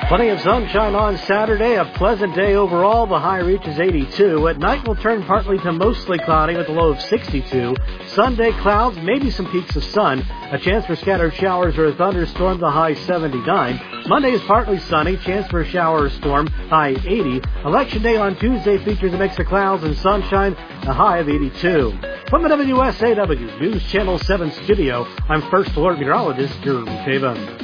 Plenty of sunshine on Saturday, a pleasant day overall. The high reaches 82. At night will turn partly to mostly cloudy with a low of 62. Sunday clouds, maybe some peaks of sun. A chance for scattered showers or a thunderstorm, the high 79. Monday is partly sunny, chance for a shower or storm, high 80. Election day on Tuesday features a mix of clouds and sunshine, a high of 82. From the WSAW News Channel 7 studio, I'm First Alert Meteorologist Jeremy Taven.